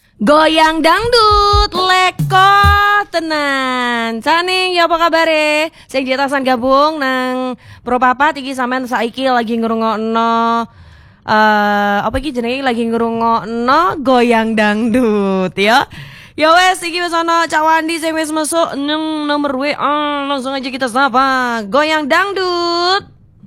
Goyang dangdut leko tenan. Caning ya apa kabare? Sing di atasan gabung nang Pro Papat iki sampean saiki lagi ngrungokno apa iki jenenge lagi ngrungokno goyang dangdut ya. Ya wes iki wis ana Cak Wandi sing wis masuk nang nomor WA. Langsung aja kita sapa. Goyang dangdut.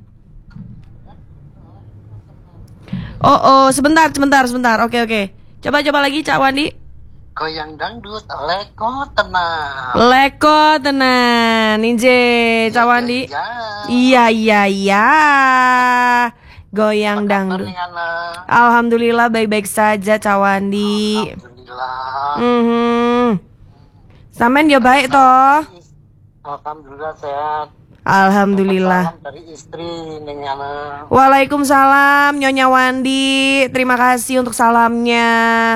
Oh, sebentar. Oke. Coba lagi Cak Wandi. Goyang dangdut leko tenan. Leko tenan. Inje Cak Wandi. Ya. Iya. Goyang dangdut. Alhamdulillah baik-baik saja Cak Wandi. Alhamdulillah. Sampean ya baik toh? Alhamdulillah sehat. Alhamdulillah. Salam dari istri ning ana. Waalaikumsalam Nyonya Wandi. Terima kasih untuk salamnya.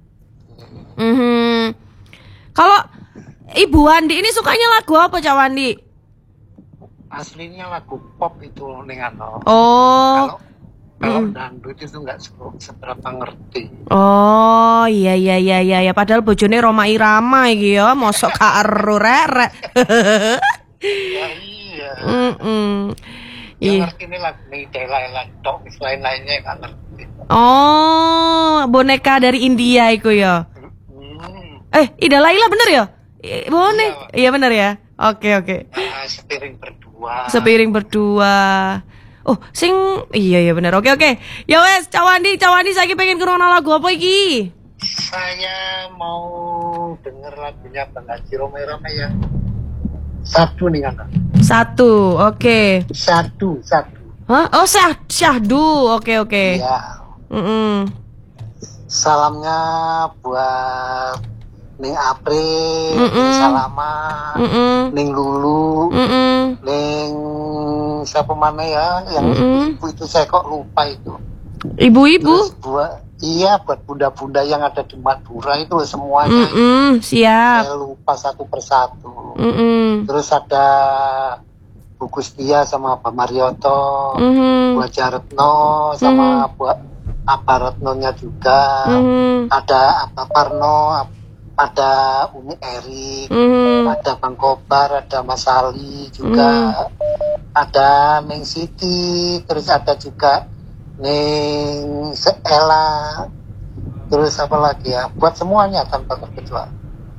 Kalau Ibu Wandi ini sukanya lagu apa Cak Wandi? Aslinya lagu pop itu ning ana. Oh. Kalau dangdut itu nggak seberapa ngerti. Oh, iya. Padahal bojone Roma Irama iki ya, mosok gak ero rek. Ya, iya. Yang ngerti ini lagu nih Dela tok, lain-lainnya nggak ngerti. Oh, boneka dari India iku ya. Ida Laila bener ya? Iya bener ya. Oke. Sepiring berdua. Oh, sing iya bener. Oke. Ya wes, Cak Wandi saiki pengen ngrungokno lagu apa iki? Saya mau denger lagunya Bang Haji Romero ya. Satu nih kan. Satu, oke. Satu. Hah? Oh, syahdu. Oke. Iya. Salamnya buat Ning April, Ning Salama, Ning Lulu, Ning siapa mana ya yang ibu itu saya kok lupa itu. Ibu-ibu? Buat bunda-bunda yang ada di Madura itu semuanya. Siap. Saya lupa satu persatu. Terus ada Bu Gustia sama Pak Marioto, Bu Jaretno sama Bu Aparatnonya juga. Ada Apa Parno, ada Umi Erik, ada Bang Kobar, ada Mas Ali juga, ada Neng Siti, terus ada juga Neng Ella, terus apa lagi ya, buat semuanya tanpa terkecuali.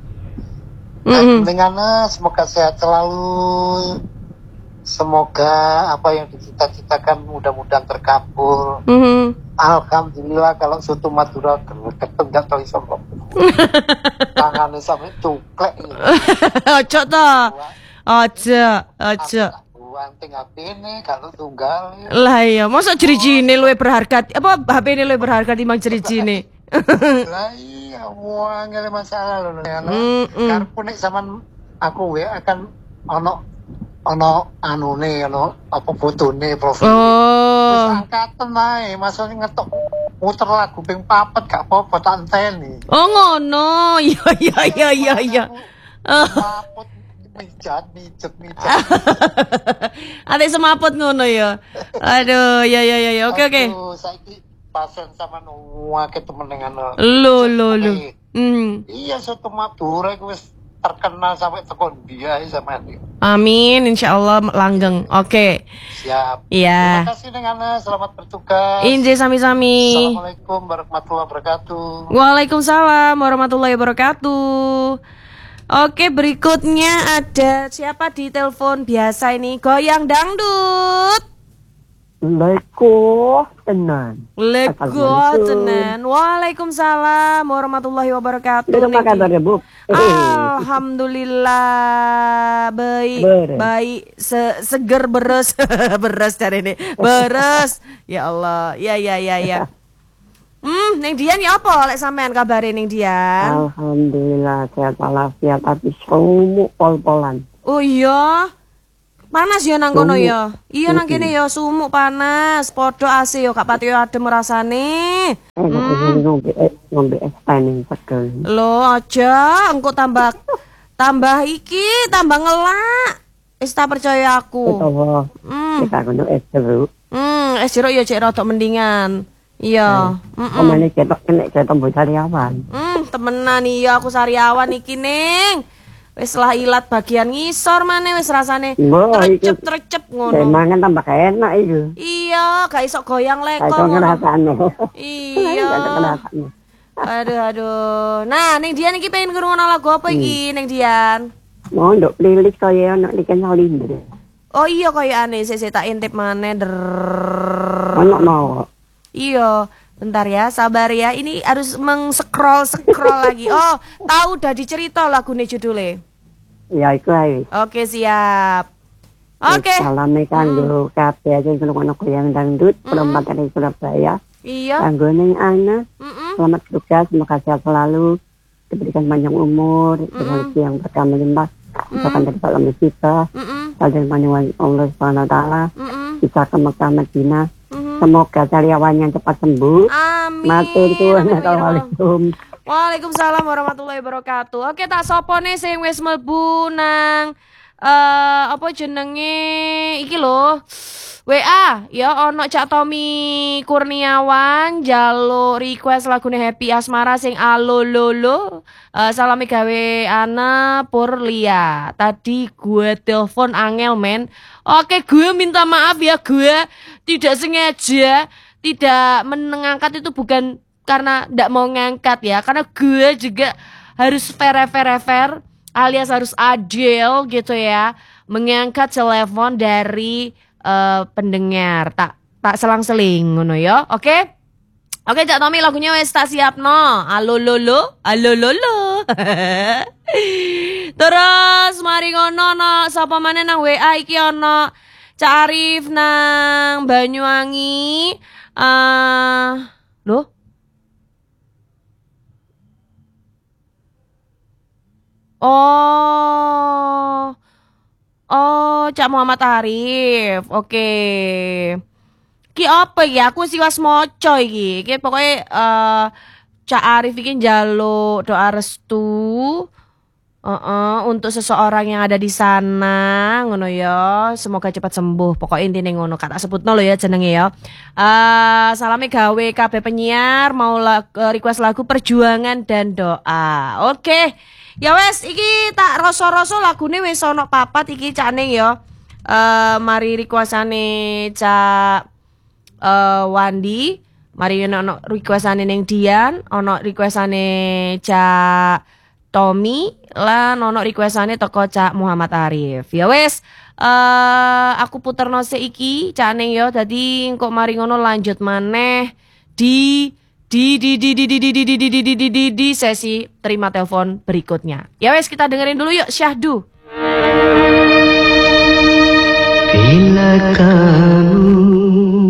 Dengan semoga sehat selalu, semoga apa yang dicita-citakan mudah-mudahan terkabul. Alhamdulillah kalau soto Madura ketemu nggak tahu sombong. Tangannya sampai cuklek. Ojo toh. Ojo. Wanting HP ini kalau tunggal. Lah iya, masa jerijine luwih berharga apa HP ini luwih berharga timbang jerijine. Lah iya, wong ngene masalah lho. Karep nek sampean aku akan ono anune apa fotone profil. Wis angkatan ae, maksudnya ngetok muter lagu ping 4 gak apa-apa tak enteni. Oh ngono. Iya. Semaput mijat. Ate semaput ngono ya. Aduh, ya. Oke. Saiki pasien sama nuwake temen dengan Lho. Iya, soto Madura iku wis terkenal sampai tekon dia sama ini. Amin, insyaallah langgeng. Oke. Siap. Iya. Terima kasih dengan selamat bertugas. Inje sami-sami. Assalamualaikum warahmatullahi wabarakatuh. Waalaikumsalam warahmatullahi wabarakatuh. Oke, berikutnya ada siapa di telepon biasa ini? Goyang dangdut. Leko tenan. Waalaikumsalam warahmatullahi wabarakatuh. Apa kabarnya, Bu? Alhamdulillah baik. Seger beres dari ini. Beres. Ya Allah. Ya. Ning Dian ya apa lek sampean kabare ning Dian? Alhamdulillah sehat walafiat tapi sumuk pol-polan. Oh iya. Panas ya nang kono ya. Iya nang kene ya sumuk panas. Podo AC yo gak pati adem rasane. Ngombe es paning pegel. Lho aja engko tambah ngelak. Wis tak percaya aku. Kita ngono es jeruk. Es jeruk ya cek rada mendingan. Iya. Kemana cetok mbok sariawan. temenan iya aku sariawan iki ning. Wis lah ilat bagian ngisor maneh wis rasane trecep ngono. Mangan tambah enak itu. Iya, gak iso goyang leko. Gak iso ngrasane. Iya. Aduh. Nah, ning Dian iki pengen ngrungokno lagu apa iki ning Dian? Mau nduk playlist kaya ono iki Holinder. Oh iya koyokane sik tak intip maneh. Ono mau. Iya. Bentar ya, sabar ya. Ini harus scroll lagi. Oh, tahu udah dicerita lagune judulnya. Ya, iku ae. Oke, siap. Oke. Salame kanggo kabeh sing ngono goyang dangdut perempatan dari Surabaya. Iya. Kanggo ning ana. Selamat bertugas, semoga sehat selalu, diberikan panjang umur, rezeki yang berkah melimpah. Misalkan dari Pak Musibah, dan panjang Allah Subhanahu wa taala. Bisa ke Mekah Madinah. Semoga karyawannya cepat sembuh. Amin. Matur Tuhan. Assalamualaikum. Waalaikumsalam warahmatullahi wabarakatuh. Oke, tak sopone sing wis mlebu nang apa jenenge iki lho. WA ya ono Cak Tommy Kurniawan jaluk request lagune Happy Asmara sing alololo. Salami gawe Ana Purlia. Tadi gue telepon angel men. Oke, gue minta maaf ya, gue tidak sengaja tidak mengangkat itu bukan karena tidak mau ngangkat ya, karena gue juga harus fair alias harus adil gitu ya, mengangkat telepon dari pendengar, tak selang-seling ngono ya. Oke, Cak Tommy lagunya wis tak siapno. Alololo. Terus mari ngono no sapa maneh nang WA iki ono Cak Arif nang Banyuwangi. Loh. Oh, Cak Muhammad Arif. Oke. Ki apa ya? Aku siwas moco iki. Ki pokoke Cak Arif iki njaluk doa restu untuk seseorang yang ada di sana ngono ya. Semoga cepat sembuh. Pokoknya intine ngono. Kata sebutno lho ya jenenge ya. Salame gawe kabeh penyiar mau request lagu Perjuangan dan Doa. Oke. Ya wes iki tak rasa-rasa lagune wis ana papat iki cakne ya. Mari requestane Cak Wandi, mari ono requestane ning Dian, ono requestane Cak Tommy, lan ono requestane teko Cak Muhammad Arif. Ya wes, aku puterno iki cakne ya. Dadi engko mari ngono lanjut maneh di sesi terima telepon berikutnya. Ya wes kita dengerin dulu yuk Syahdu. Bila kamu